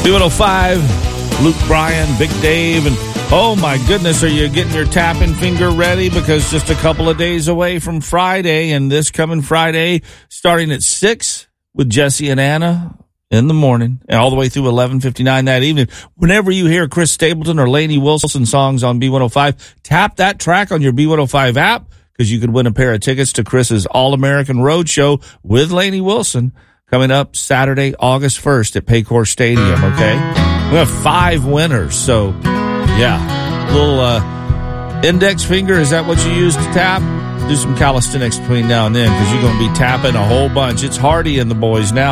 B105, Luke Bryan, Big Dave, and oh my goodness, are you getting your tapping finger ready? Because just a couple of days away from Friday, and this coming Friday, starting at 6 with Jesse and Anna in the morning, and all the way through 11:59 that evening. Whenever you hear Chris Stapleton or Lainey Wilson songs on B105, tap that track on your B105 app, because you could win a pair of tickets to Chris's All-American Road Show with Lainey Wilson coming up Saturday, August 1st at Paycor Stadium, okay? We have 5 winners, so, yeah. Little index finger, is that what you use to tap? Do some calisthenics between now and then, because you're going to be tapping a whole bunch. It's Hardy and the boys now.